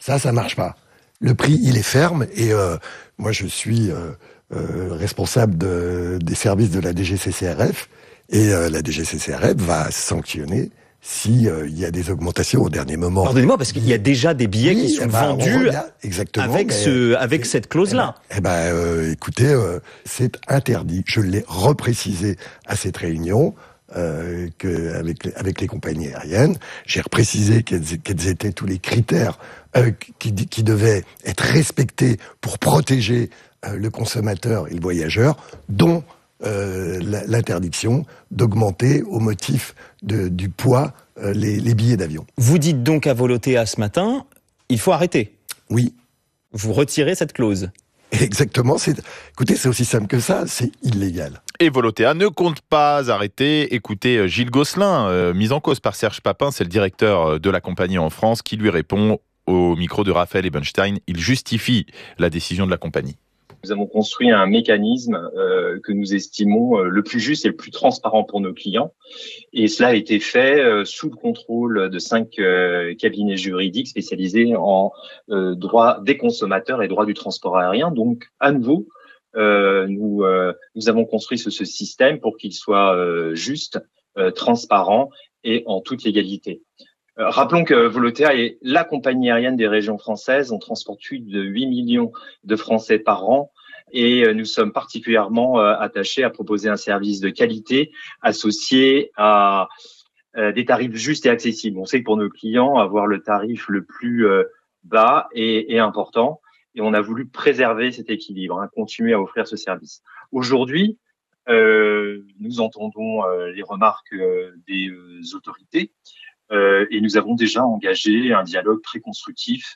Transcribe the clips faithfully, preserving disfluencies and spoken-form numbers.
Ça, ça marche pas. Le prix, il est ferme et euh, moi, je suis euh, euh, responsable de, des services de la D G C C R F et euh, la D G C C R F va sanctionner si euh, il y a des augmentations au dernier moment. Pardonnez-moi, parce qu'il y a déjà des billets oui, qui sont eh ben, vendus exactement, avec, ce, avec cette clause-là. Eh ben, eh ben euh, écoutez, euh, c'est interdit. Je l'ai reprécisé à cette réunion. Euh, que avec les, avec les compagnies aériennes, j'ai reprécisé quels, quels étaient tous les critères euh, qui, qui devaient être respectés pour protéger euh, le consommateur et le voyageur, dont euh, l'interdiction d'augmenter au motif de, du poids euh, les, les billets d'avion. Vous dites donc à Volotea ce matin, il faut arrêter. Oui. Vous retirez cette clause. Exactement. C'est, écoutez, c'est aussi simple que ça, c'est illégal. Et Volotea ne compte pas arrêter. Écoutez Gilles Gosselin, euh, mis en cause par Serge Papin, c'est le directeur de la compagnie en France, qui lui répond au micro de Raphaël Ebenstein. Il justifie la décision de la compagnie. Nous avons construit un mécanisme euh, que nous estimons euh, le plus juste et le plus transparent pour nos clients. Et cela a été fait euh, sous le contrôle de cinq euh, cabinets juridiques spécialisés en euh, droit des consommateurs et droit du transport aérien. Donc, à nouveau, euh, nous, euh, nous avons construit ce, ce système pour qu'il soit euh, juste, euh, transparent et en toute légalité. Euh, rappelons que Volotea est la compagnie aérienne des régions françaises. On transporte plus de huit millions de Français par an et euh, nous sommes particulièrement euh, attachés à proposer un service de qualité associé à euh, des tarifs justes et accessibles. On sait que pour nos clients, avoir le tarif le plus euh, bas est, est important et on a voulu préserver cet équilibre, hein, continuer à offrir ce service. Aujourd'hui, euh, nous entendons euh, les remarques euh, des euh, autorités. Euh, et nous avons déjà engagé un dialogue très constructif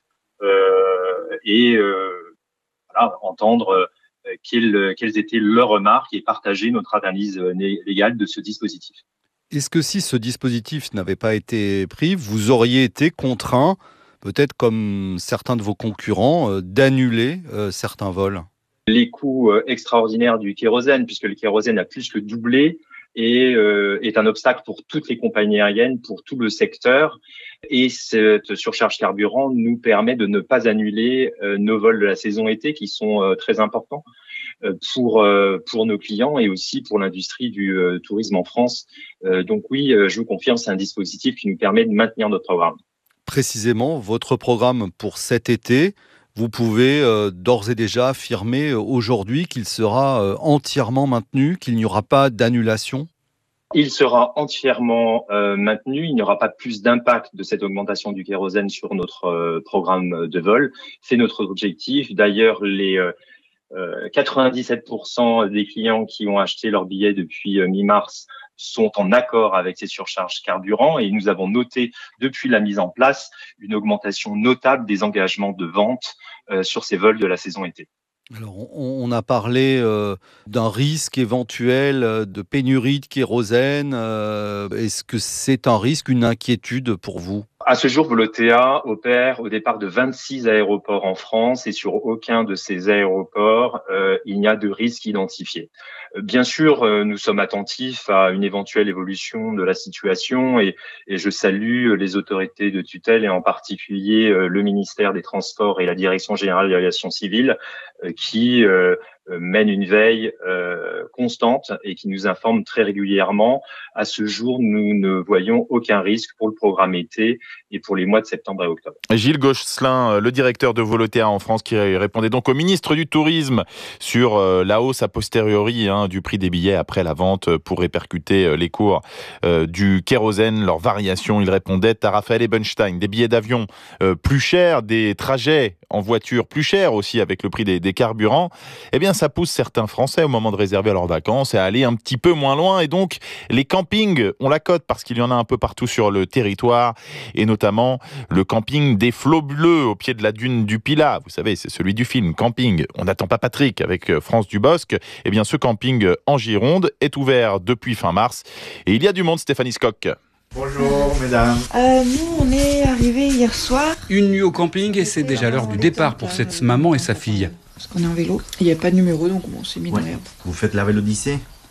euh, et euh, voilà, entendre euh, quelles, quelles étaient leurs remarques et partager notre analyse légale de ce dispositif. Est-ce que si ce dispositif n'avait pas été pris, vous auriez été contraint, peut-être comme certains de vos concurrents, euh, d'annuler euh, certains vols ? Les coûts euh, extraordinaires du kérosène, puisque le kérosène a plus que doublé, et euh, est un obstacle pour toutes les compagnies aériennes, pour tout le secteur. Et cette surcharge carburant nous permet de ne pas annuler euh, nos vols de la saison été, qui sont euh, très importants euh, pour euh, pour nos clients et aussi pour l'industrie du euh, tourisme en France. Euh, donc oui, euh, je vous confirme, c'est un dispositif qui nous permet de maintenir notre programme. Précisément, votre programme pour cet été, vous pouvez euh, d'ores et déjà affirmer euh, aujourd'hui qu'il sera euh, entièrement maintenu, qu'il n'y aura pas d'annulation ? Il sera entièrement euh, maintenu. Il n'y aura pas plus d'impact de cette augmentation du kérosène sur notre euh, programme de vol. C'est notre objectif. D'ailleurs, les euh, euh, quatre-vingt-dix-sept pour cent des clients qui ont acheté leur billet depuis euh, mi-mars sont en accord avec ces surcharges carburant et nous avons noté depuis la mise en place une augmentation notable des engagements de vente euh, sur ces vols de la saison été. Alors, on, on a parlé euh, d'un risque éventuel de pénurie de kérosène. Euh, est-ce que c'est un risque, une inquiétude pour vous ? À ce jour, Volotea opère au départ de vingt-six aéroports en France et sur aucun de ces aéroports, euh, il n'y a de risque identifié. Bien sûr, euh, nous sommes attentifs à une éventuelle évolution de la situation et, et je salue les autorités de tutelle et en particulier euh, le ministère des Transports et la Direction générale de l'aviation civile euh, qui euh, mène une veille euh, constante et qui nous informe très régulièrement. À ce jour, nous ne voyons aucun risque pour le programme été et pour les mois de septembre et octobre. Gilles Gosselin, le directeur de Volotea en France, qui répondait donc au ministre du Tourisme sur la hausse a posteriori hein, du prix des billets après la vente pour répercuter les cours euh, du kérosène, leurs variations. Il répondait à Raphaël Ebenstein. Des billets d'avion euh, plus chers, des trajets en voiture plus chers aussi avec le prix des, des carburants. Eh bien, ça pousse certains Français au moment de réserver leurs vacances à aller un petit peu moins loin. Et donc, les campings ont la cote parce qu'il y en a un peu partout sur le territoire et notamment le camping des Flots Bleus au pied de la dune du Pilat. Vous savez, c'est celui du film Camping. On n'attend pas Patrick avec France Dubosc. Eh bien, ce camping en Gironde est ouvert depuis fin mars et il y a du monde, Stéphanie Scocq. Bonjour mesdames. Euh, nous, on est arrivés hier soir. Une nuit au camping et c'est déjà l'heure du départ pour cette maman et sa fille. Parce qu'on est en vélo. Il n'y a pas de numéro, donc on s'est mis ouais. dans l'herbe. Vous faites la Vélodyssée ?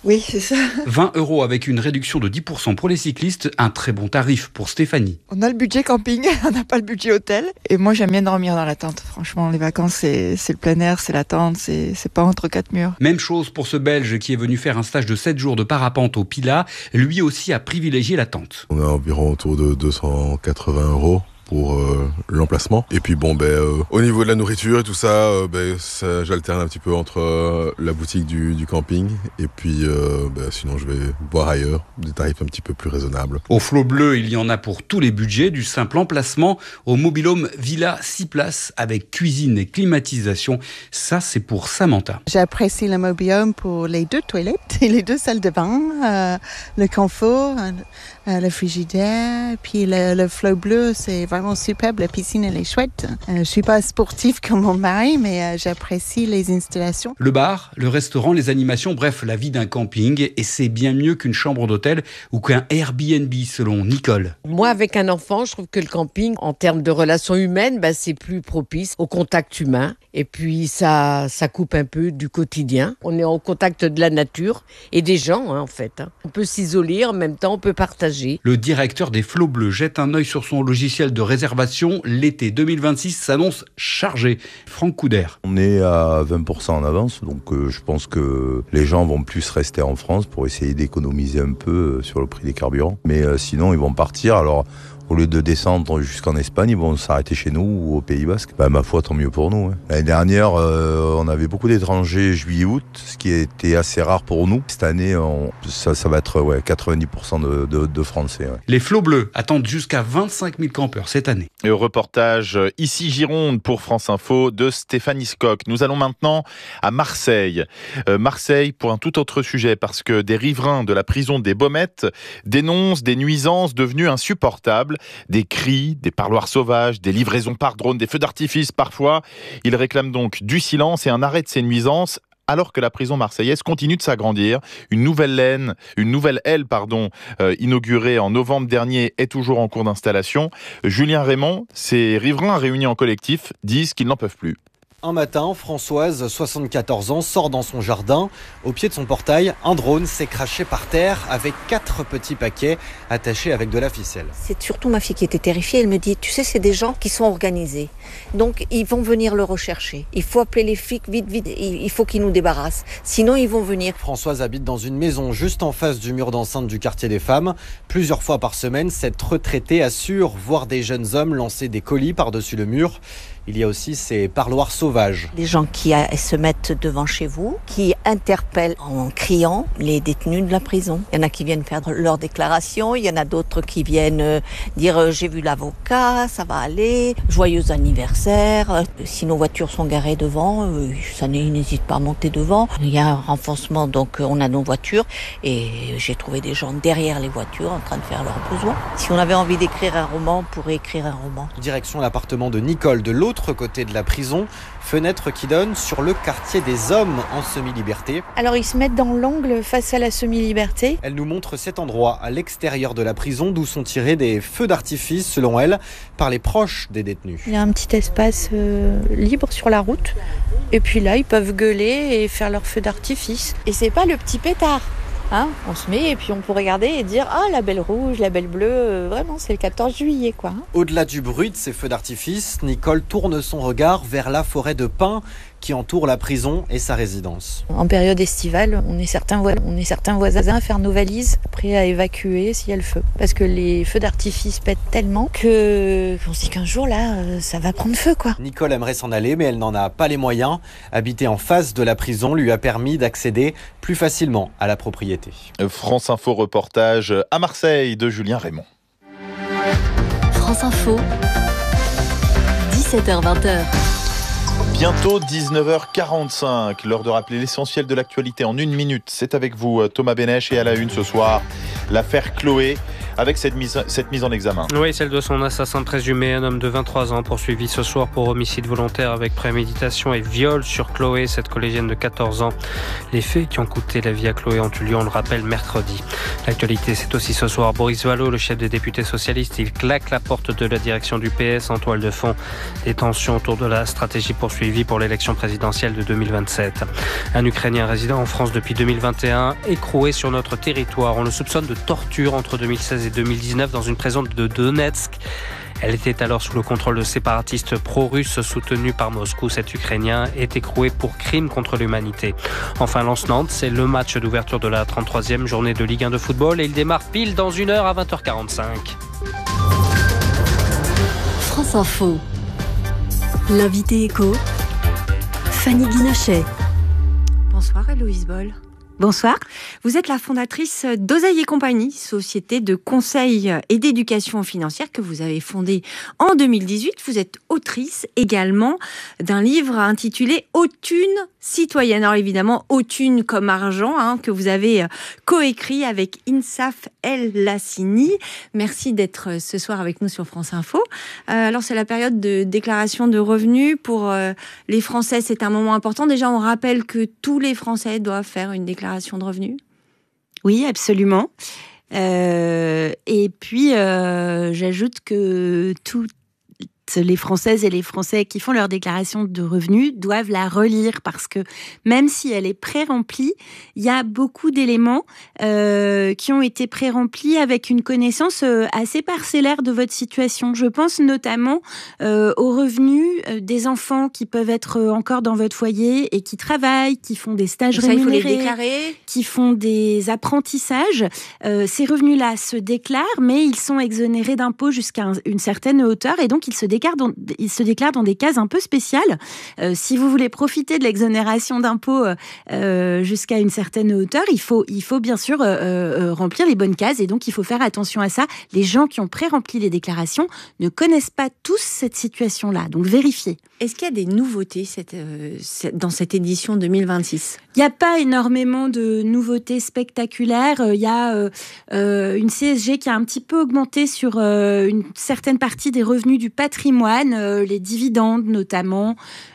Oui, c'est ça. vingt euros avec une réduction de dix pour cent pour les cyclistes, un très bon tarif pour Stéphanie. On a le budget camping, on n'a pas le budget hôtel. Et moi, j'aime bien dormir dans la tente. Franchement, les vacances, c'est, c'est le plein air, c'est la tente, c'est, c'est pas entre quatre murs. Même chose pour ce Belge qui est venu faire un stage de sept jours de parapente au Pilat. Lui aussi a privilégié la tente. On a environ autour de deux cent quatre-vingts euros pour euh, l'emplacement. Et puis bon, ben, euh, au niveau de la nourriture et tout ça, euh, ben, ça j'alterne un petit peu entre euh, la boutique du, du camping et puis euh, ben, sinon je vais boire ailleurs, des tarifs un petit peu plus raisonnables. Au Flot Bleu, il y en a pour tous les budgets, du simple emplacement au mobil-home villa six places avec cuisine et climatisation. Ça, c'est pour Samantha. J'apprécie le mobil-home pour les deux toilettes et les deux salles de bain, euh, le confort, euh, le frigidaire, puis le, le Flot Bleu, c'est vraiment superbe, la piscine elle est chouette. Euh, je suis pas sportive comme mon mari, mais euh, j'apprécie les installations. Le bar, le restaurant, les animations, bref, la vie d'un camping. Et c'est bien mieux qu'une chambre d'hôtel ou qu'un Airbnb, selon Nicole. Moi, avec un enfant, je trouve que le camping, en termes de relations humaines, bah, c'est plus propice au contact humain. Et puis, ça, ça coupe un peu du quotidien. On est en contact de la nature et des gens, hein, en fait. Hein. On peut s'isoler, en même temps, on peut partager. Le directeur des Flots Bleus jette un œil sur son logiciel de réservation. L'été deux mille vingt-six s'annonce chargé. Franck Couder. On est à vingt pour cent en avance, donc euh, je pense que les gens vont plus rester en France pour essayer d'économiser un peu euh, sur le prix des carburants. Mais euh, sinon, ils vont partir. Alors, au lieu de descendre jusqu'en Espagne, ils vont s'arrêter chez nous ou au Pays Basque. Bah, ma foi, tant mieux pour nous. Hein. L'année dernière, euh, on avait beaucoup d'étrangers juillet-août, ce qui était assez rare pour nous. Cette année, on, ça, ça va être ouais, quatre-vingt-dix pour cent de, de, de Français. Ouais. Les Flots Bleus attendent jusqu'à vingt-cinq mille campeurs cette année. Et au reportage ici Gironde pour France Info de Stéphanie Scocq. Nous allons maintenant à Marseille. Euh, Marseille pour un tout autre sujet, parce que des riverains de la prison des Baumettes dénoncent des nuisances devenues insupportables. Des cris, des parloirs sauvages, des livraisons par drone, des feux d'artifice parfois. Ils réclament donc du silence et un arrêt de ces nuisances, alors que la prison marseillaise continue de s'agrandir. Une nouvelle aile, une nouvelle aile pardon, euh, inaugurée en novembre dernier est toujours en cours d'installation. Julien Raymond, ces riverains réunis en collectif disent qu'ils n'en peuvent plus. Un matin, Françoise, soixante-quatorze ans, sort dans son jardin. Au pied de son portail, un drone s'est craché par terre avec quatre petits paquets attachés avec de la ficelle. C'est surtout ma fille qui était terrifiée. Elle me dit, tu sais, c'est des gens qui sont organisés. Donc, ils vont venir le rechercher. Il faut appeler les flics vite, vite. Il faut qu'ils nous débarrassent. Sinon, ils vont venir. Françoise habite dans une maison juste en face du mur d'enceinte du quartier des femmes. Plusieurs fois par semaine, cette retraitée assure voir des jeunes hommes lancer des colis par-dessus le mur. Il y a aussi ces parloirs sauvages. Des gens qui se mettent devant chez vous, qui interpellent en criant les détenus de la prison. Il y en a qui viennent faire leur déclaration, il y en a d'autres qui viennent dire « j'ai vu l'avocat, ça va aller, joyeux anniversaire ». Si nos voitures sont garées devant, ça n'hésite pas à monter devant. Il y a un renfoncement, donc on a nos voitures et j'ai trouvé des gens derrière les voitures en train de faire leurs besoins. Si on avait envie d'écrire un roman, on pourrait écrire un roman. Direction l'appartement de Nicole de l'autre L'autre côté de la prison, fenêtre qui donne sur le quartier des hommes en semi-liberté. Alors ils se mettent dans l'angle face à la semi-liberté. Elle nous montre cet endroit à l'extérieur de la prison d'où sont tirés des feux d'artifice, selon elle, par les proches des détenus. Il y a un petit espace euh, libre sur la route. Et puis là, ils peuvent gueuler et faire leur feu d'artifice. Et c'est pas le petit pétard. Hein, on se met et puis on peut regarder et dire « Ah, la belle rouge, la belle bleue, euh, vraiment, c'est le quatorze juillet, quoi. » Au-delà du bruit de ces feux d'artifice, Nicole tourne son regard vers la forêt de pins qui entoure la prison et sa résidence. En période estivale, on est certains, vo- on est certains voisins à faire nos valises, prêts à évacuer s'il y a le feu. Parce que les feux d'artifice pètent tellement que on se dit qu'un jour, là, euh, ça va prendre feu, quoi. Nicole aimerait s'en aller, mais elle n'en a pas les moyens. Habiter en face de la prison lui a permis d'accéder plus facilement à la propriété. France Info reportage à Marseille de Julien Raymond. France Info, dix-sept heures vingt. Bientôt dix-neuf heures quarante-cinq, l'heure de rappeler l'essentiel de l'actualité en une minute. C'est avec vous Thomas Bénèche et à la une ce soir, l'affaire Chloé. avec cette mise, cette mise en examen. Oui, celle de son assassin présumé, un homme de vingt-trois ans, poursuivi ce soir pour homicide volontaire avec préméditation et viol sur Chloé, cette collégienne de quatorze ans. Les faits qui ont coûté la vie à Chloé ont eu lieu, on le rappelle, mercredi. L'actualité, c'est aussi ce soir Boris Vallaud, le chef des députés socialistes. Il claque la porte de la direction du P S en toile de fond. Des tensions autour de la stratégie poursuivie pour l'élection présidentielle de deux mille vingt-sept. Un Ukrainien résidant en France depuis deux mille vingt et un, écroué sur notre territoire. On le soupçonne de torture entre deux mille seize et deux mille dix-neuf dans une prison de Donetsk. Elle était alors sous le contrôle de séparatistes pro-russes soutenus par Moscou. Cet Ukrainien est écroué pour crime contre l'humanité. Enfin, Lens-Nantes, c'est le match d'ouverture de la trente-troisième journée de Ligue un de football et il démarre pile dans une heure à vingt heures quarante-cinq. France Info. L'invité écho, Fanny Guinochet. Bonsoir Héloïse Boll. Bonsoir. Vous êtes la fondatrice d'Oseille et Compagnie, société de conseil et d'éducation financière que vous avez fondée en deux mille dix-huit. Vous êtes autrice également d'un livre intitulé « Haute-Thune citoyenne ». Alors évidemment, Haute-Thune comme argent, hein, que vous avez coécrit avec Insaf El Lassini. Merci d'être ce soir avec nous sur France Info. Euh, alors c'est la période de déclaration de revenus. Pour euh, les Français, c'est un moment important. Déjà, on rappelle que tous les Français doivent faire une déclaration de revenus. Oui, absolument. Euh, et puis, euh, j'ajoute que toutes les Françaises et les Français qui font leur déclaration de revenus doivent la relire parce que même si elle est pré-remplie, il y a beaucoup d'éléments euh, qui ont été pré-remplis avec une connaissance euh, assez parcellaire de votre situation. Je pense notamment euh, aux revenus euh, des enfants qui peuvent être encore dans votre foyer et qui travaillent, qui font des stages ça, rémunérés, il faut les déclarer. Qui font des apprentissages. Euh, ces revenus-là se déclarent, mais ils sont exonérés d'impôts jusqu'à un, une certaine hauteur et donc ils se déclarent Dans, il se déclare dans des cases un peu spéciales. Euh, si vous voulez profiter de l'exonération d'impôts euh, jusqu'à une certaine hauteur, il faut, il faut bien sûr euh, euh, remplir les bonnes cases et donc il faut faire attention à ça. Les gens qui ont pré-rempli les déclarations ne connaissent pas tous cette situation-là, donc vérifiez. Est-ce qu'il y a des nouveautés cette, euh, dans cette édition deux mille vingt-six ? Il n'y a pas énormément de nouveautés spectaculaires. Il y a euh, euh, une C S G qui a un petit peu augmenté sur euh, une certaine partie des revenus du patrimoine, euh, les dividendes notamment.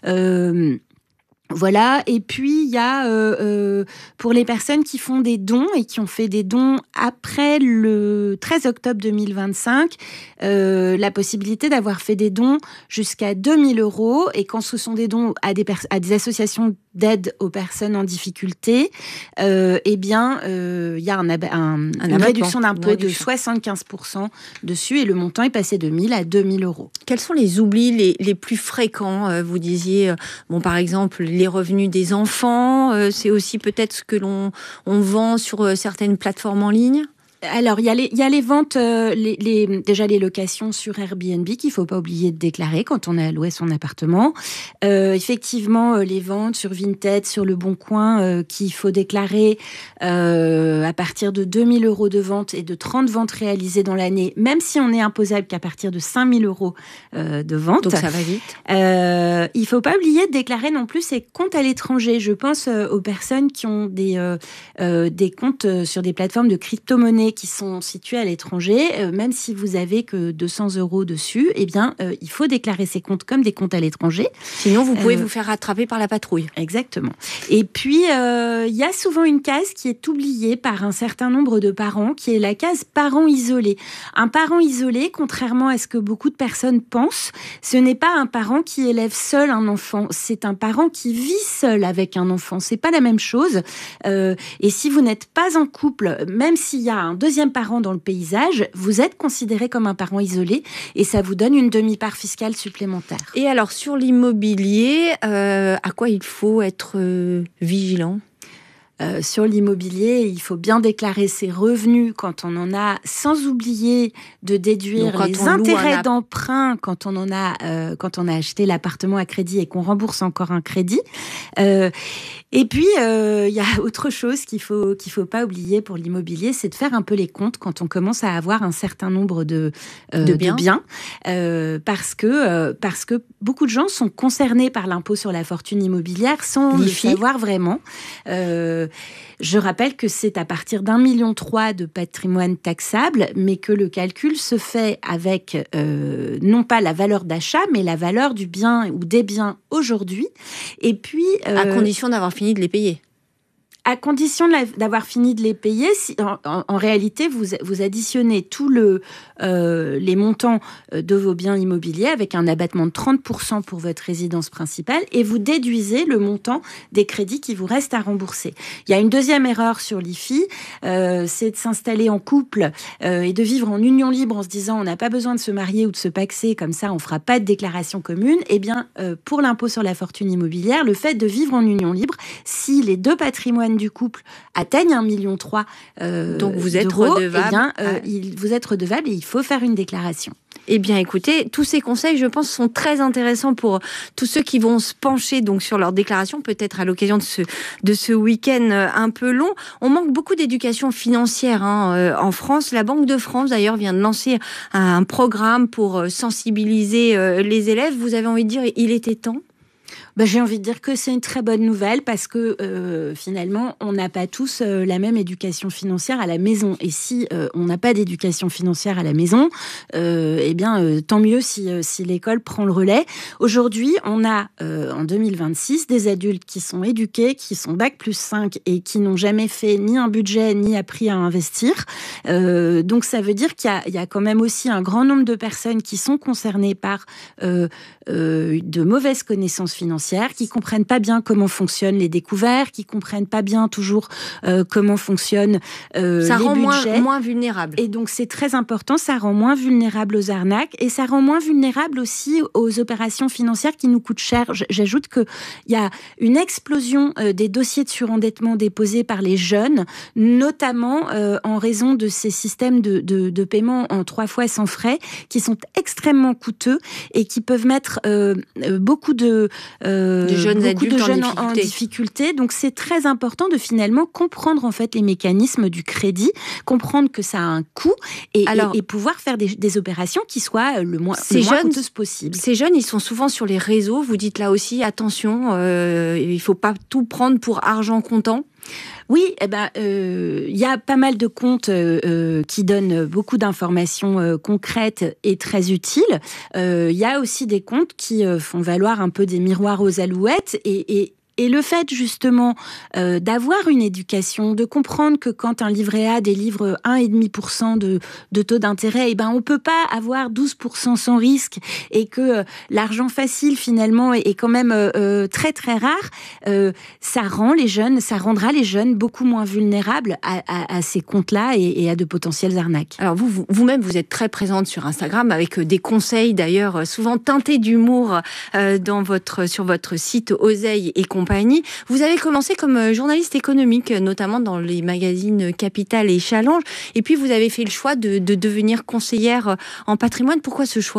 Euh, Voilà, et puis il y a euh, euh, pour les personnes qui font des dons et qui ont fait des dons après le treize octobre deux mille vingt-cinq, euh, la possibilité d'avoir fait des dons jusqu'à deux mille euros, et quand ce sont des dons à des, pers- à des associations d'aide aux personnes en difficulté, euh, eh bien, euh, il y a un, ab- un, un une réduction d'impôt une réduction. de soixante-quinze pour cent dessus, et le montant est passé de mille à deux mille euros. Quels sont les oublis les, les plus fréquents ? Vous disiez, bon, par exemple, les revenus des enfants, euh, c'est aussi peut-être ce que l'on on vend sur euh, certaines plateformes en ligne ? Alors, il y a les, il y a les ventes, euh, les, les, déjà les locations sur Airbnb qu'il ne faut pas oublier de déclarer quand on a loué son appartement. Euh, effectivement, euh, les ventes sur Vinted, sur Le Bon Coin, euh, qu'il faut déclarer euh, à partir de deux mille euros de vente et de trente ventes réalisées dans l'année, même si on n'est imposable qu'à partir de cinq mille euros euh, de vente. Donc ça va vite. Euh, il ne faut pas oublier de déclarer non plus ses comptes à l'étranger. Je pense euh, aux personnes qui ont des, euh, euh, des comptes euh, sur des plateformes de crypto-monnaies qui sont situés à l'étranger, euh, même si vous avez que deux cents euros dessus, eh bien, euh, il faut déclarer ces comptes comme des comptes à l'étranger. Sinon, vous pouvez euh, vous faire rattraper par la patrouille. Exactement. Et puis, il euh, y a souvent une case qui est oubliée par un certain nombre de parents, qui est la case parent isolé. Un parent isolé, contrairement à ce que beaucoup de personnes pensent, ce n'est pas un parent qui élève seul un enfant, c'est un parent qui vit seul avec un enfant. C'est pas la même chose. Euh, et si vous n'êtes pas en couple, même s'il y a un deuxième parent dans le paysage, vous êtes considéré comme un parent isolé et ça vous donne une demi-part fiscale supplémentaire. Et alors, sur l'immobilier, euh, à quoi il faut être euh, vigilant ? Euh, sur l'immobilier, il faut bien déclarer ses revenus quand on en a, sans oublier de déduire les intérêts d'emprunt quand on en a, euh, quand on a acheté l'appartement à crédit et qu'on rembourse encore un crédit. Euh, et puis, il euh, y a autre chose qu'il faut qu'il faut pas oublier pour l'immobilier, c'est de faire un peu les comptes quand on commence à avoir un certain nombre de euh, de biens, de biens euh, parce que euh, parce que beaucoup de gens sont concernés par l'impôt sur la fortune immobilière sans le savoir vraiment. Euh, Euh, je rappelle que c'est à partir d'un million trois de patrimoine taxable, mais que le calcul se fait avec euh, non pas la valeur d'achat, mais la valeur du bien ou des biens aujourd'hui. Et puis, euh, à condition d'avoir fini de les payer. À condition de la, d'avoir fini de les payer, si, en, en, en réalité, vous, vous additionnez tous le, euh, les montants de vos biens immobiliers avec un abattement de trente pour cent pour votre résidence principale et vous déduisez le montant des crédits qui vous restent à rembourser. Il y a une deuxième erreur sur l'I F I, euh, c'est de s'installer en couple euh, et de vivre en union libre en se disant on n'a pas besoin de se marier ou de se paxer, comme ça on ne fera pas de déclaration commune. Eh bien, euh, pour l'impôt sur la fortune immobilière, le fait de vivre en union libre, si les deux patrimoines du couple atteignent un million trois euh, donc vous êtes d'euros, redevable. Eh bien, euh, il, vous êtes redevable et il faut faire une déclaration. Eh bien, écoutez, tous ces conseils, je pense, sont très intéressants pour tous ceux qui vont se pencher donc sur leur déclaration, peut-être à l'occasion de ce, de ce week-end un peu long. On manque beaucoup d'éducation financière hein, en France. La Banque de France, d'ailleurs, vient de lancer un programme pour sensibiliser les élèves. Vous avez envie de dire, il était temps ? Ben, j'ai envie de dire que c'est une très bonne nouvelle parce que euh, finalement, on n'a pas tous euh, la même éducation financière à la maison. Et si euh, on n'a pas d'éducation financière à la maison, euh, eh bien, euh, tant mieux si, euh, si l'école prend le relais. Aujourd'hui, on a euh, en deux mille vingt-six des adultes qui sont éduqués, qui sont bac plus cinq et qui n'ont jamais fait ni un budget ni appris à investir. Euh, donc, ça veut dire qu'il y a, il y a quand même aussi un grand nombre de personnes qui sont concernées par euh, euh, de mauvaises connaissances financières, qui comprennent pas bien comment fonctionnent les découverts, qui comprennent pas bien toujours euh, comment fonctionnent euh, ça les rend budgets. moins, moins vulnérable. Et donc c'est très important, ça rend moins vulnérable aux arnaques et ça rend moins vulnérable aussi aux opérations financières qui nous coûtent cher. J'ajoute que il y a une explosion euh, des dossiers de surendettement déposés par les jeunes, notamment euh, en raison de ces systèmes de, de, de paiement en trois fois sans frais, qui sont extrêmement coûteux et qui peuvent mettre euh, beaucoup de Euh, de jeunes beaucoup adultes de jeunes en, difficulté. en difficulté. Donc c'est très important de finalement comprendre en fait les mécanismes du crédit, comprendre que ça a un coût et, Alors, et, et pouvoir faire des, des opérations qui soient le moins, le moins jeunes, coûteuses possible. Ces jeunes, ils sont souvent sur les réseaux. Vous dites là aussi, attention, euh, il ne faut pas tout prendre pour argent comptant. Oui, eh ben, euh, y a pas mal de comptes euh, qui donnent beaucoup d'informations euh, concrètes et très utiles. Il euh, y a aussi des comptes qui euh, font valoir un peu des miroirs aux alouettes et, et Et le fait justement euh, d'avoir une éducation, de comprendre que quand un livret A délivre un virgule cinq pour cent de, de taux d'intérêt, eh ben on peut pas avoir douze pour cent sans risque et que euh, l'argent facile finalement est, est quand même euh, très très rare, euh, ça rend les jeunes, ça rendra les jeunes beaucoup moins vulnérables à, à, à ces comptes-là et, et à de potentielles arnaques. Alors vous, vous, vous-même, vous êtes très présente sur Instagram avec des conseils d'ailleurs souvent teintés d'humour euh, dans votre, sur votre site Oseille et compagnie. Vous avez commencé comme journaliste économique, notamment dans les magazines Capital et Challenge, et puis vous avez fait le choix de, de devenir conseillère en patrimoine. Pourquoi ce choix ?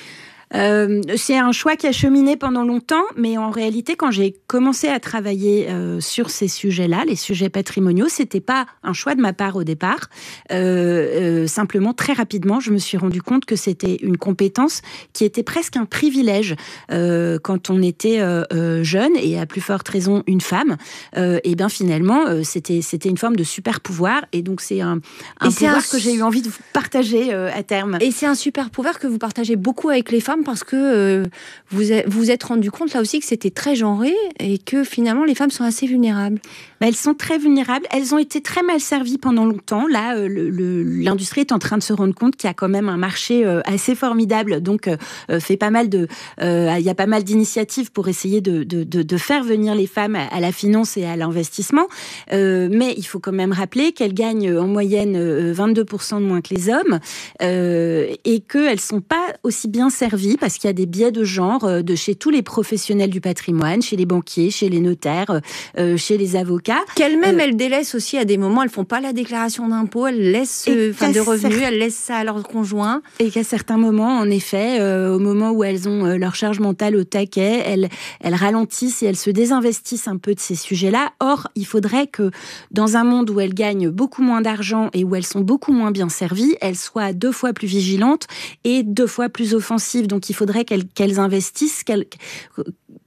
Euh, c'est un choix qui a cheminé pendant longtemps, mais en réalité, quand j'ai commencé à travailler euh, sur ces sujets-là, les sujets patrimoniaux, c'était pas un choix de ma part au départ. Euh, euh, simplement, très rapidement, je me suis rendu compte que c'était une compétence qui était presque un privilège euh, quand on était euh, euh, jeune et à plus forte raison une femme. Euh, et bien finalement, euh, c'était c'était une forme de super pouvoir, et donc c'est un, un et pouvoir un... que j'ai eu envie de partager euh, à terme. Et c'est un super pouvoir que vous partagez beaucoup avec les femmes, parce que euh, vous vous êtes rendu compte là aussi que c'était très genré et que finalement les femmes sont assez vulnérables. Ben, elles sont très vulnérables. Elles ont été très mal servies pendant longtemps. Là, euh, le, le, l'industrie est en train de se rendre compte qu'il y a quand même un marché euh, assez formidable. Donc, euh, fait pas mal de, euh, il y a pas mal d'initiatives pour essayer de, de, de, de faire venir les femmes à, à la finance et à l'investissement. Euh, mais il faut quand même rappeler qu'elles gagnent en moyenne vingt-deux pour cent de moins que les hommes euh, et qu'elles sont pas aussi bien servies parce qu'il y a des biais de genre euh, de chez tous les professionnels du patrimoine, chez les banquiers, chez les notaires, euh, chez les avocats. Qu'elles-mêmes, euh, elles délaissent aussi à des moments, elles font pas la déclaration d'impôt, elles laissent, enfin, de revenus, elles laissent ça à leur conjoint. Et qu'à certains moments, en effet, euh, au moment où elles ont euh, leur charge mentale au taquet, elles, elles ralentissent et elles se désinvestissent un peu de ces sujets-là. Or, il faudrait que dans un monde où elles gagnent beaucoup moins d'argent et où elles sont beaucoup moins bien servies, elles soient deux fois plus vigilantes et deux fois plus offensives. Donc, il faudrait qu'elles, qu'elles investissent, qu'elles,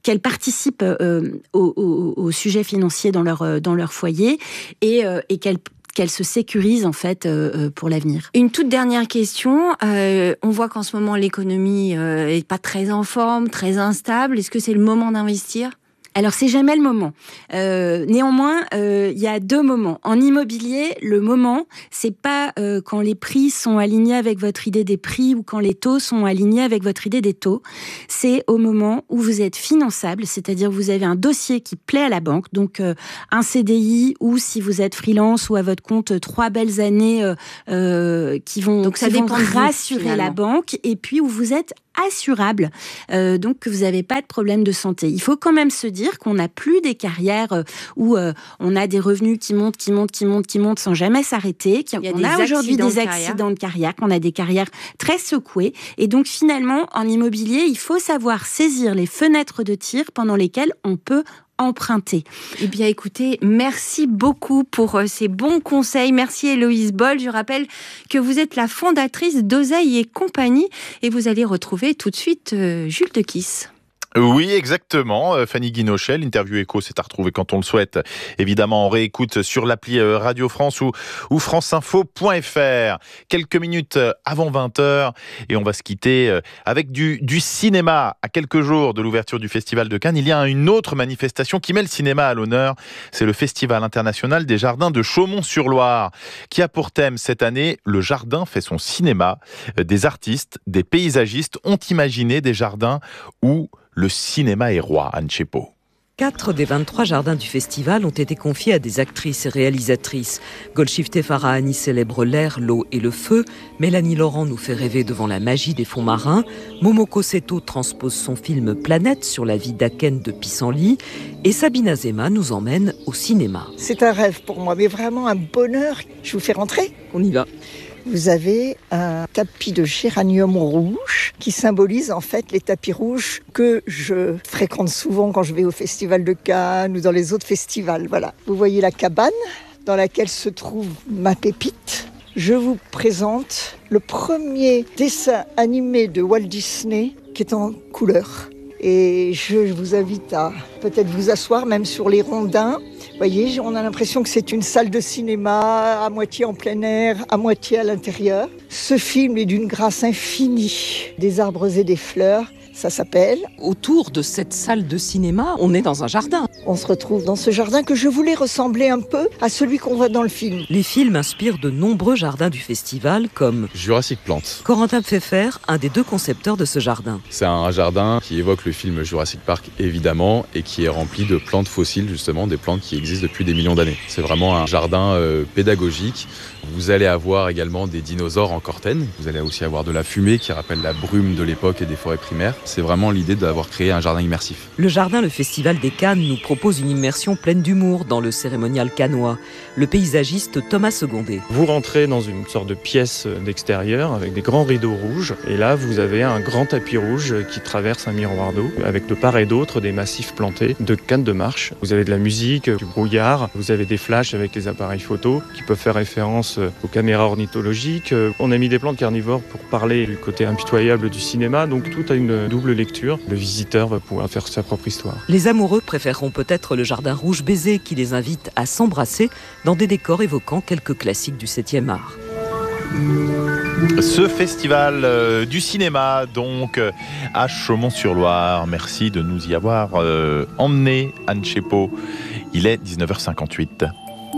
qu'elles participent euh, au, au, au sujet financier dans leur, dans leur foyer et, euh, et qu'elles qu'elle se sécurise en fait euh, pour l'avenir. Une toute dernière question. Euh, on voit qu'en ce moment l'économie euh, est pas très en forme, très instable. Est-ce que c'est le moment d'investir ? Alors, c'est jamais le moment. Euh, néanmoins, euh, il y a deux moments. En immobilier, le moment, c'est pas euh, quand les prix sont alignés avec votre idée des prix ou quand les taux sont alignés avec votre idée des taux. C'est au moment où vous êtes finançable, c'est-à-dire vous avez un dossier qui plaît à la banque, donc euh, un C D I ou si vous êtes freelance ou à votre compte, trois belles années euh, euh, qui vont, donc ça qui vont dépend de vous, rassurer finalement. la banque et puis où vous êtes assurable, euh, donc que vous n'avez pas de problème de santé. Il faut quand même se dire qu'on n'a plus des carrières euh, où euh, on a des revenus qui montent, qui montent, qui montent, qui montent sans jamais s'arrêter, qu'on a, a aujourd'hui des accidents de carrière, qu'on a des carrières très secouées. Et donc finalement, en immobilier, il faut savoir saisir les fenêtres de tir pendant lesquelles on peut emprunter. Eh bien, écoutez, merci beaucoup pour euh, ces bons conseils. Merci Héloïse Boll. Je rappelle que vous êtes la fondatrice d'Oseille et compagnie et vous allez retrouver tout de suite euh, Jules de Kiss. Oui, exactement. Fanny Guinochet, l'interview écho, c'est à retrouver quand on le souhaite. Évidemment, on réécoute sur l'appli Radio France ou, ou franceinfo point f r. Quelques minutes avant vingt heures et on va se quitter avec du, du cinéma. À quelques jours de l'ouverture du Festival de Cannes, il y a une autre manifestation qui met le cinéma à l'honneur. C'est le Festival international des jardins de Chaumont-sur-Loire qui a pour thème cette année « Le jardin fait son cinéma ». Des artistes, des paysagistes ont imaginé des jardins où le cinéma est roi, Anne Chepo. Quatre des vingt-trois jardins du festival ont été confiés à des actrices et réalisatrices. Golshifteh Farahani célèbre l'air, l'eau et le feu. Mélanie Laurent nous fait rêver devant la magie des fonds marins. Momoko Seto transpose son film Planète sur la vie d'Aken de Pissenlit. Et Sabine Azema nous emmène au cinéma. C'est un rêve pour moi, mais vraiment un bonheur. Je vous fais rentrer ? On y va. Vous avez un tapis de géranium rouge qui symbolise en fait les tapis rouges que je fréquente souvent quand je vais au Festival de Cannes ou dans les autres festivals. Voilà. Vous voyez la cabane dans laquelle se trouve ma pépite. Je vous présente le premier dessin animé de Walt Disney qui est en couleur. Et je vous invite à peut-être vous asseoir même sur les rondins. Vous voyez, on a l'impression que c'est une salle de cinéma, à moitié en plein air, à moitié à l'intérieur. Ce film est d'une grâce infinie, des arbres et des fleurs. Ça s'appelle... Autour de cette salle de cinéma, on est dans un jardin. On se retrouve dans ce jardin que je voulais ressembler un peu à celui qu'on voit dans le film. Les films inspirent de nombreux jardins du festival, comme Jurassic Plants. Corentin Pfeffer, un des deux concepteurs de ce jardin. C'est un jardin qui évoque le film Jurassic Park, évidemment, et qui est rempli de plantes fossiles, justement, des plantes qui existent depuis des millions d'années. C'est vraiment un jardin euh, pédagogique. Vous allez avoir également des dinosaures en cortène. Vous allez aussi avoir de la fumée qui rappelle la brume de l'époque et des forêts primaires. C'est vraiment l'idée d'avoir créé un jardin immersif. Le jardin, le Festival des Cannes, nous propose une immersion pleine d'humour dans le cérémonial cannois. Le paysagiste Thomas Secondé. Vous rentrez dans une sorte de pièce d'extérieur avec des grands rideaux rouges. Et là, vous avez un grand tapis rouge qui traverse un miroir d'eau avec de part et d'autre des massifs plantés de cannes de marche. Vous avez de la musique, du brouillard. Vous avez des flashs avec des appareils photo qui peuvent faire référence aux caméras ornithologiques. On a mis des plantes carnivores pour parler du côté impitoyable du cinéma. Donc tout a une double lecture. Le visiteur va pouvoir faire sa propre histoire. Les amoureux préféreront peut-être le jardin rouge baiser qui les invite à s'embrasser dans des décors évoquant quelques classiques du septième art. Ce festival euh, du cinéma, donc, euh, à Chaumont-sur-Loire. Merci de nous y avoir euh, emmenés, Anne Chepo. Il est dix-neuf heures cinquante-huit.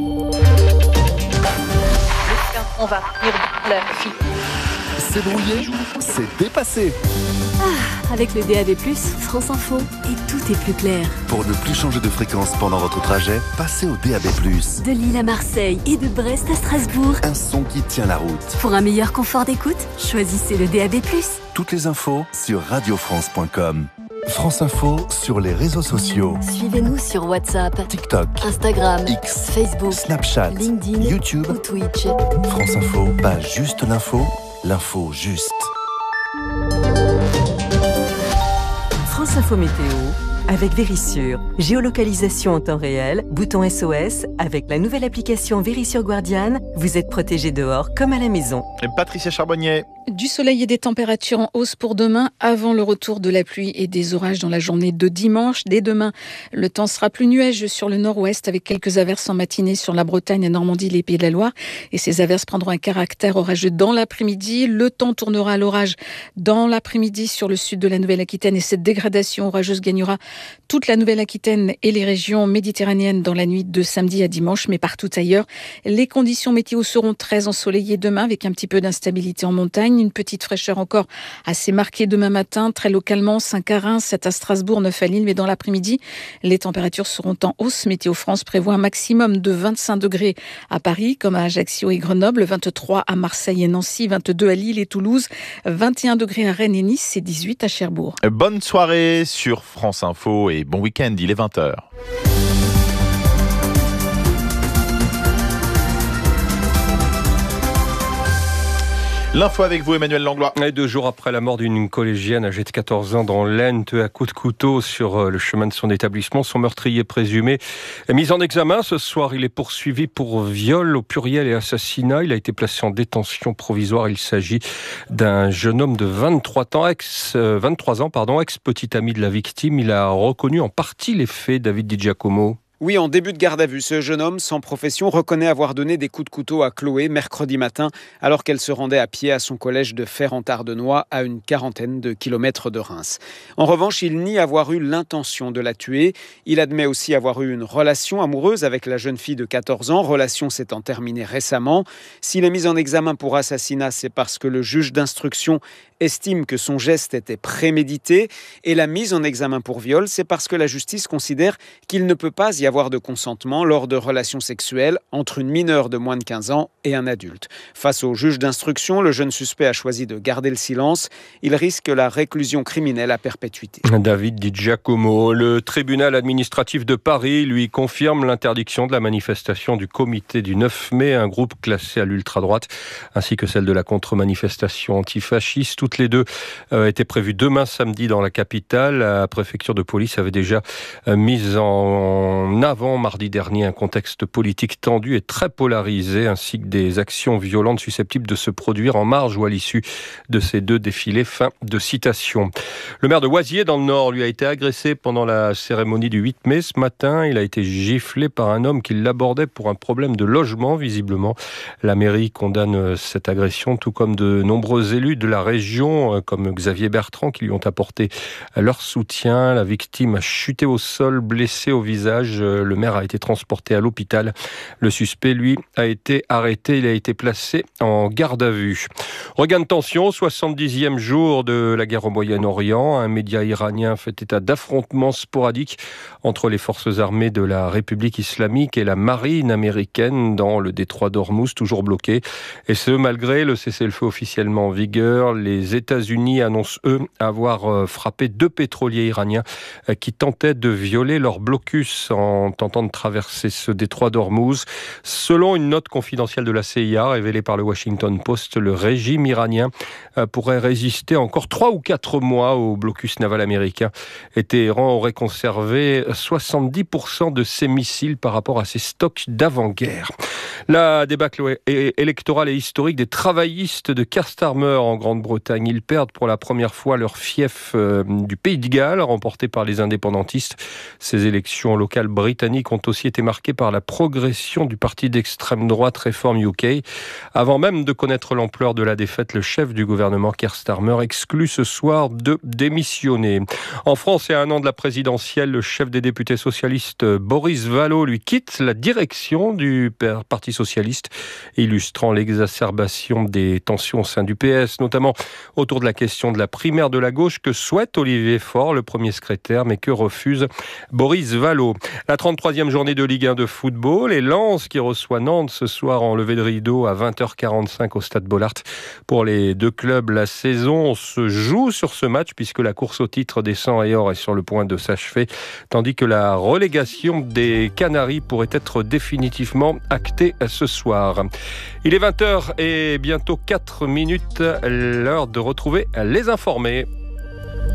On va venir la fille. C'est brouillé, c'est dépassé. Ah, avec le D A B plus, France Info, et tout est plus clair. Pour ne plus changer de fréquence pendant votre trajet, passez au D A B plus. De Lille à Marseille et de Brest à Strasbourg. Un son qui tient la route. Pour un meilleur confort d'écoute, choisissez le D A B plus. Toutes les infos sur radio france point com. France Info sur les réseaux sociaux. Suivez-nous sur WhatsApp, TikTok, Instagram, X, Facebook, Snapchat, LinkedIn, YouTube ou Twitch. France Info, pas juste l'info, l'info juste. France Info Météo, avec Vérissure. Géolocalisation en temps réel, bouton S O S, avec la nouvelle application Vérissure Guardian, vous êtes protégé dehors comme à la maison. Et Patricia Charbonnier. Du soleil et des températures en hausse pour demain, avant le retour de la pluie et des orages dans la journée de dimanche. Dès demain, le temps sera plus nuageux sur le nord-ouest avec quelques averses en matinée sur la Bretagne, la Normandie, les Pays de la Loire. Et ces averses prendront un caractère orageux dans l'après-midi. Le temps tournera à l'orage dans l'après-midi sur le sud de la Nouvelle-Aquitaine et cette dégradation orageuse gagnera toute la Nouvelle-Aquitaine et les régions méditerranéennes dans la nuit de samedi à dimanche. Mais partout ailleurs, les conditions météo seront très ensoleillées demain avec un petit peu d'instabilité en montagne. Une petite fraîcheur encore assez marquée demain matin, très localement, cinq à Reims, sept à Strasbourg, neuf à Lille. Mais dans l'après-midi, les températures seront en hausse. Météo France prévoit un maximum de vingt-cinq degrés à Paris, comme à Ajaccio et Grenoble, vingt-trois à Marseille et Nancy, vingt-deux à Lille et Toulouse, vingt et un degrés à Rennes et Nice et dix-huit à Cherbourg. Bonne soirée sur France Info et bon week-end, il est vingt heures. L'info avec vous, Emmanuel Langlois. Et deux jours après la mort d'une collégienne âgée de quatorze ans dans l'Aisne, tuée à coups de couteau sur le chemin de son établissement, son meurtrier présumé est mis en examen. Ce soir, il est poursuivi pour viol au pluriel et assassinat. Il a été placé en détention provisoire. Il s'agit d'un jeune homme de vingt-trois ans, ex, euh, vingt-trois ans, pardon, ex-petit ami de la victime. Il a reconnu en partie les faits, David Di Giacomo. Oui, en début de garde à vue, ce jeune homme sans profession reconnaît avoir donné des coups de couteau à Chloé mercredi matin alors qu'elle se rendait à pied à son collège de Fer-en-Tardenois à une quarantaine de kilomètres de Reims. En revanche, il nie avoir eu l'intention de la tuer. Il admet aussi avoir eu une relation amoureuse avec la jeune fille de quatorze ans, relation s'étant terminée récemment. S'il est mis en examen pour assassinat, c'est parce que le juge d'instruction estime que son geste était prémédité et la mise en examen pour viol, c'est parce que la justice considère qu'il ne peut pas y avoir de consentement lors de relations sexuelles entre une mineure de moins de quinze ans et un adulte. Face au juge d'instruction, le jeune suspect a choisi de garder le silence. Il risque la réclusion criminelle à perpétuité. David Di Giacomo, le tribunal administratif de Paris lui confirme l'interdiction de la manifestation du comité du neuf mai, un groupe classé à l'ultra-droite, ainsi que celle de la contre-manifestation antifasciste. Toutes les deux euh, étaient prévues demain samedi dans la capitale. La préfecture de police avait déjà euh, mis en avant mardi dernier un contexte politique tendu et très polarisé, ainsi que des actions violentes susceptibles de se produire en marge ou à l'issue de ces deux défilés. Fin de citation. Le maire de Oisier dans le Nord lui a été agressé pendant la cérémonie du huit mai. Ce matin, il a été giflé par un homme qui l'abordait pour un problème de logement, visiblement. La mairie condamne cette agression, tout comme de nombreux élus de la région, comme Xavier Bertrand, qui lui ont apporté leur soutien. La victime a chuté au sol, blessée au visage. Le maire a été transporté à l'hôpital. Le suspect, lui, a été arrêté. Il a été placé en garde à vue. Regain de tension, soixante-dixième jour de la guerre au Moyen-Orient. Un média iranien fait état d'affrontements sporadiques entre les forces armées de la République islamique et la marine américaine dans le détroit d'Ormuz, toujours bloqué. Et ce, malgré le cessez-le-feu officiellement en vigueur. Les États-Unis annoncent, eux, avoir frappé deux pétroliers iraniens qui tentaient de violer leur blocus en tentant de traverser ce détroit d'Ormuz. Selon une note confidentielle de la C I A révélée par le Washington Post, le régime iranien pourrait résister encore trois ou quatre mois au blocus naval américain. Et Téhéran aurait conservé soixante-dix pour cent de ses missiles par rapport à ses stocks d'avant-guerre. La débâcle électorale et historique des travaillistes de Keir Starmer en Grande-Bretagne. Ils perdent pour la première fois leur fief euh, du Pays de Galles, remporté par les indépendantistes. Ces élections locales britanniques ont aussi été marquées par la progression du parti d'extrême droite Reform U K. Avant même de connaître l'ampleur de la défaite, le chef du gouvernement Keir Starmer exclut ce soir de démissionner. En France, et à un an de la présidentielle, le chef des députés socialistes Boris Vallaud lui quitte la direction du Parti socialiste, illustrant l'exacerbation des tensions au sein du P S, notamment autour de la question de la primaire de la gauche que souhaite Olivier Faure, le premier secrétaire, mais que refuse Boris Vallaud. La trente-troisième journée de Ligue un de football et Lens qui reçoit Nantes ce soir en levée de rideau à vingt heures quarante-cinq au stade Bollaert. Pour les deux clubs, la saison se joue sur ce match puisque la course au titre des cent et or est sur le point de s'achever, tandis que la relégation des Canaries pourrait être définitivement actée ce soir. Il est vingt heures et bientôt quatre minutes, l'heure de retrouver les informés.